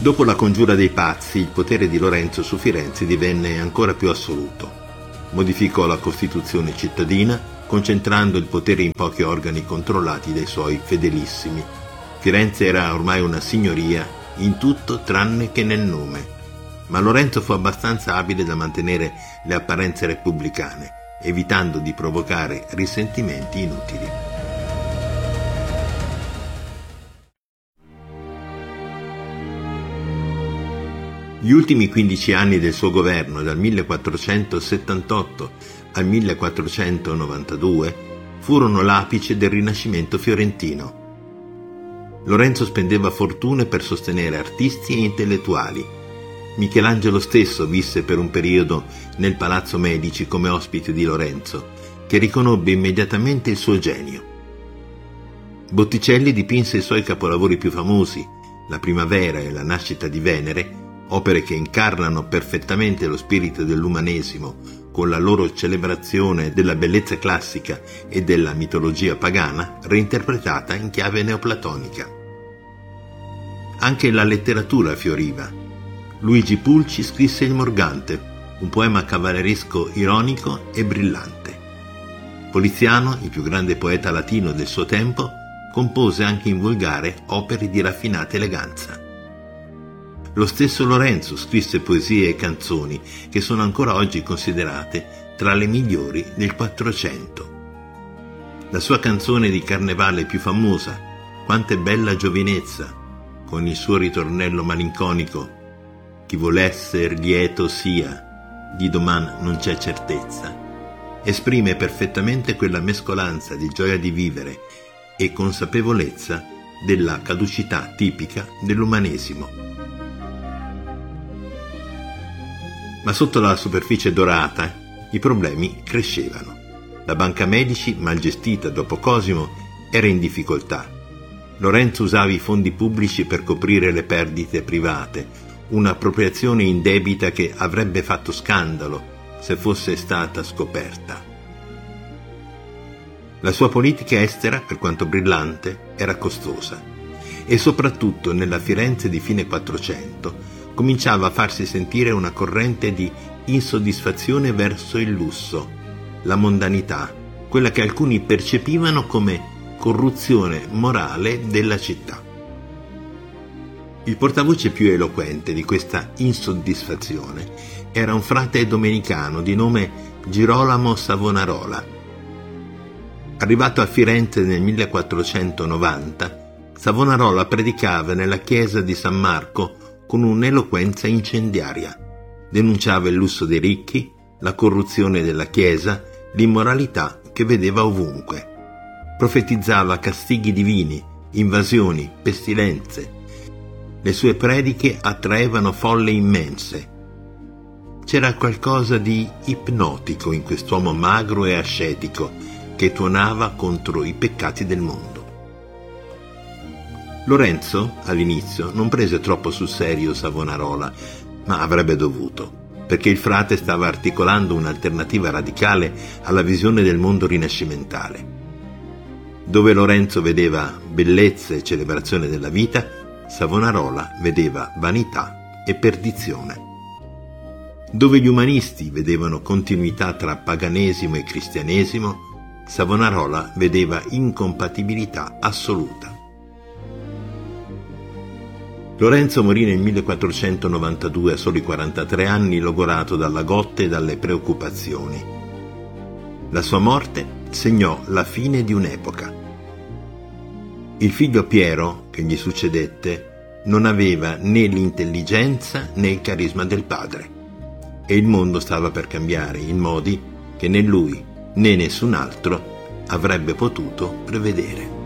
Dopo la congiura dei pazzi, il potere di Lorenzo su Firenze divenne ancora più assoluto. Modificò la Costituzione cittadina, concentrando il potere in pochi organi controllati dai suoi fedelissimi. Firenze era ormai una signoria in tutto tranne che nel nome. Ma Lorenzo fu abbastanza abile da mantenere le apparenze repubblicane, evitando di provocare risentimenti inutili. Gli ultimi 15 anni del suo governo, dal 1478 al 1492, furono l'apice del Rinascimento fiorentino. Lorenzo spendeva fortune per sostenere artisti e intellettuali. Michelangelo stesso visse per un periodo nel Palazzo Medici come ospite di Lorenzo, che riconobbe immediatamente il suo genio. Botticelli dipinse i suoi capolavori più famosi, La Primavera e La Nascita di Venere, opere che incarnano perfettamente lo spirito dell'umanesimo con la loro celebrazione della bellezza classica e della mitologia pagana reinterpretata in chiave neoplatonica. Anche la letteratura fioriva. Luigi Pulci scrisse Il Morgante, un poema cavalleresco ironico e brillante. Poliziano, il più grande poeta latino del suo tempo, compose anche in volgare opere di raffinata eleganza. Lo stesso Lorenzo scrisse poesie e canzoni che sono ancora oggi considerate tra le migliori del Quattrocento. La sua canzone di carnevale più famosa, Quant'è bella giovinezza, con il suo ritornello malinconico, Chi vuol esser lieto sia, di doman non c'è certezza, esprime perfettamente quella mescolanza di gioia di vivere e consapevolezza della caducità tipica dell'umanesimo. Ma sotto la superficie dorata i problemi crescevano. La Banca Medici, mal gestita dopo Cosimo, era in difficoltà. Lorenzo usava i fondi pubblici per coprire le perdite private, un'appropriazione indebita che avrebbe fatto scandalo se fosse stata scoperta. La sua politica estera, per quanto brillante, era costosa e soprattutto nella Firenze di fine Quattrocento cominciava a farsi sentire una corrente di insoddisfazione verso il lusso, la mondanità, quella che alcuni percepivano come corruzione morale della città. Il portavoce più eloquente di questa insoddisfazione era un frate domenicano di nome Girolamo Savonarola. Arrivato a Firenze nel 1490, Savonarola predicava nella chiesa di San Marco con un'eloquenza incendiaria. Denunciava il lusso dei ricchi, la corruzione della Chiesa, l'immoralità che vedeva ovunque. Profetizzava castighi divini, invasioni, pestilenze. Le sue prediche attraevano folle immense. C'era qualcosa di ipnotico in quest'uomo magro e ascetico che tuonava contro i peccati del mondo. Lorenzo, all'inizio, non prese troppo sul serio Savonarola, ma avrebbe dovuto, perché il frate stava articolando un'alternativa radicale alla visione del mondo rinascimentale. Dove Lorenzo vedeva bellezza e celebrazione della vita, Savonarola vedeva vanità e perdizione. Dove gli umanisti vedevano continuità tra paganesimo e cristianesimo, Savonarola vedeva incompatibilità assoluta. Lorenzo morì nel 1492 a soli 43 anni, logorato dalla gotte e dalle preoccupazioni. La sua morte segnò la fine di un'epoca. Il figlio Piero, che gli succedette, non aveva né l'intelligenza né il carisma del padre, e il mondo stava per cambiare in modi che né lui né nessun altro avrebbe potuto prevedere.